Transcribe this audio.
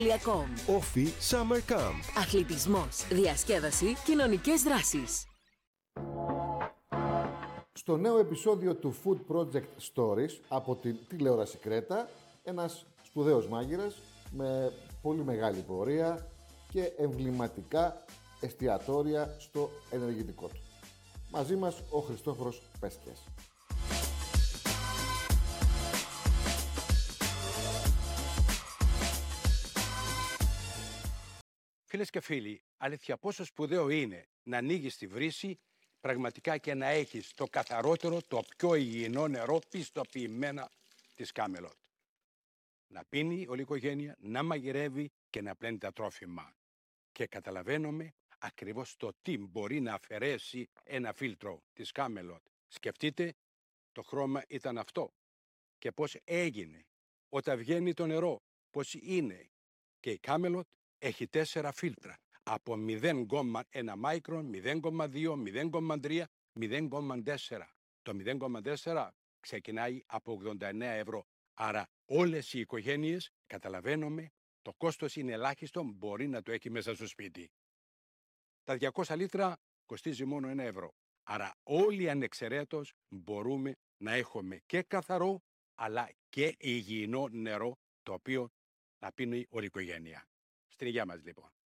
Όφι Summer Camp. Αθλητισμός, διασκέδαση, κοινωνικές δράσεις. Στο νέο επεισόδιο του Food Project Stories από την τηλεόραση Κρέτα, ένας σπουδαίος μάγειρας με πολύ μεγάλη πορεία και εμβληματικά εστιατόρια στο ενεργητικό του. Μαζί μας ο Χριστόφορος Πέσκιας. Φίλες και φίλοι, αλήθεια πόσο σπουδαίο είναι να ανοίγεις τη βρύση πραγματικά και να έχεις το καθαρότερο, το πιο υγιεινό νερό πιστοποιημένα της Κάμελοτ. Να πίνει όλη η οικογένεια, να μαγειρεύει και να πλένει τα τρόφιμα. Και καταλαβαίνουμε ακριβώς το τι μπορεί να αφαιρέσει ένα φίλτρο της Κάμελοτ. Σκεφτείτε, το χρώμα ήταν αυτό. Και πώς έγινε όταν βγαίνει το νερό, πώς είναι. Και η Κάμελοτ έχει 4 φίλτρα. Από 0,1 μάικρον, 0,2, 0,3, 0,4. Το 0,4 ξεκινάει από 89 ευρώ. Άρα όλες οι οικογένειες, καταλαβαίνουμε, το κόστος είναι ελάχιστο, μπορεί να το έχει μέσα στο σπίτι. Τα 200 λίτρα κοστίζει μόνο 1 ευρώ. Άρα όλοι ανεξαιρέτως μπορούμε να έχουμε και καθαρό, αλλά και υγιεινό νερό, το οποίο να πίνει όλη η οικογένεια. Στην υγεία μας λοιπόν.